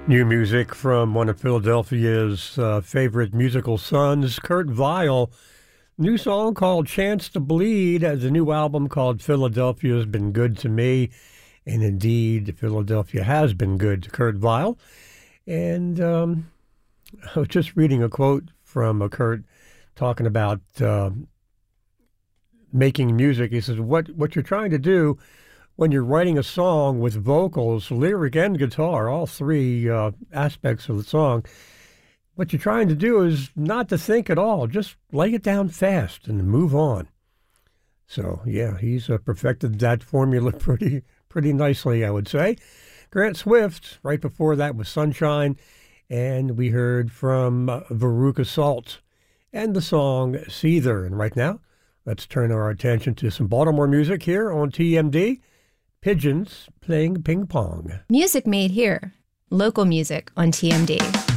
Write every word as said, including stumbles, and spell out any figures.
New music from one of Philadelphia's uh, favorite musical sons, Kurt Vile. New song called Chance to Bleed has a new album called Philadelphia's Been Good to Me. And indeed, Philadelphia has been good to Kurt Vile. And um, I was just reading a quote from uh, Kurt talking about uh, making music. He says, what, what you're trying to do when you're writing a song with vocals, lyric, and guitar, all three uh, aspects of the song, what you're trying to do is not to think at all. Just lay it down fast and move on. So, yeah, he's uh, perfected that formula pretty pretty nicely, I would say. Grant Swift, right before that was Sunshine, and we heard from uh, Veruca Salt and the song Seether. And right now, let's turn our attention to some Baltimore music here on T M D. Pigeons playing ping pong. Music made here. Local music on T M D.